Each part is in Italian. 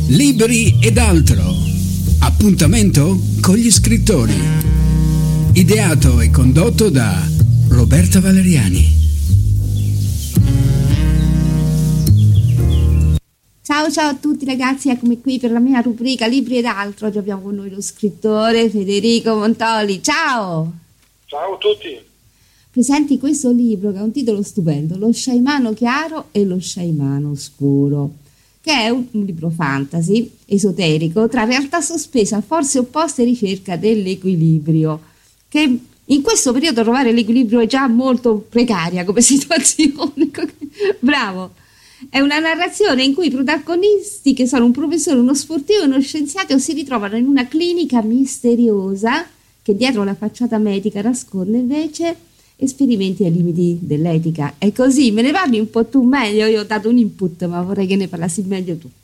Libri ed altro. Appuntamento con gli scrittori. Ideato e condotto da Roberta Valeriani. Ciao a tutti ragazzi, eccomi qui per la mia rubrica Libri ed altro. Oggi abbiamo con noi lo scrittore Federico Montoli. Ciao! Ciao a tutti! Presenti questo libro che ha un titolo stupendo, Lo sciaimano chiaro e lo sciaimano scuro, che è un libro fantasy, esoterico, tra realtà sospesa, forze opposte e ricerca dell'equilibrio, che in questo periodo trovare l'equilibrio è già molto precaria come situazione. Bravo! È una narrazione in cui i protagonisti, che sono un professore, uno sportivo e uno scienziato, si ritrovano in una clinica misteriosa che dietro la facciata medica nasconde invece esperimenti ai limiti dell'etica. È così, me ne parli un po' tu meglio? Io ho dato un input, ma vorrei che ne parlassi meglio tu.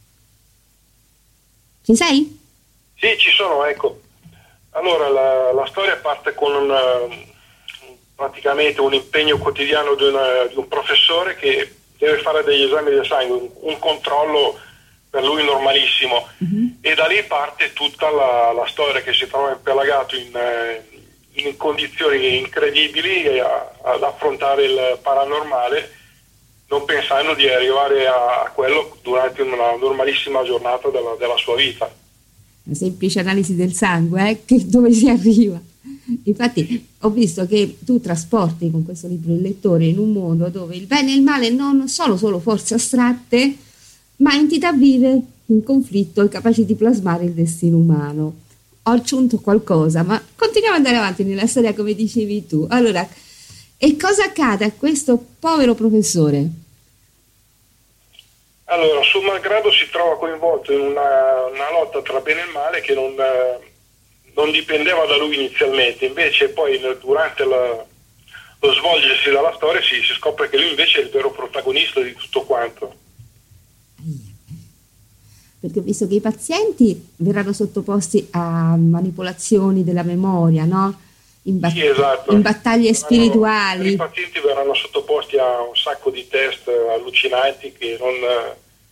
Ci sei? Sì, ci sono, ecco. Allora, la storia parte con praticamente un impegno quotidiano di un professore che deve fare degli esami del sangue, un controllo per lui normalissimo, e da lì parte tutta la storia, che si trova impelagato in condizioni incredibili ad affrontare il paranormale, non pensando di arrivare a quello durante una normalissima giornata della sua vita. Una semplice analisi del sangue, dove si arriva. Infatti ho visto che tu trasporti con questo libro il lettore in un mondo dove il bene e il male non sono solo forze astratte, ma entità vive in conflitto e capaci di plasmare il destino umano. Ho aggiunto qualcosa, ma continuiamo ad andare avanti nella storia come dicevi tu. Allora, e cosa accade a questo povero professore? Allora, suo malgrado si trova coinvolto in una lotta tra bene e male che non dipendeva da lui inizialmente, invece poi durante lo svolgersi della storia si scopre che lui invece è il vero protagonista di tutto quanto. Perché ho visto che i pazienti verranno sottoposti a manipolazioni della memoria, no? Sì, esatto. In battaglie spirituali. I pazienti verranno sottoposti a un sacco di test allucinanti che